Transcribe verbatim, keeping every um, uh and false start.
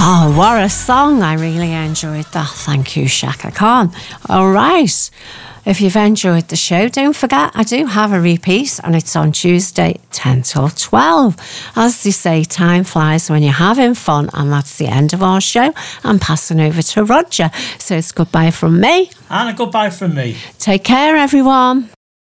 Oh, what a song. I really enjoyed that. Thank you, Shaka Khan. All right. If you've enjoyed the show, don't forget I do have a repeat and it's on Tuesday ten till twelve. As they say, time flies when you're having fun, and that's the end of our show. I'm passing over to Roger. So it's goodbye from me. And a goodbye from me. Take care, everyone.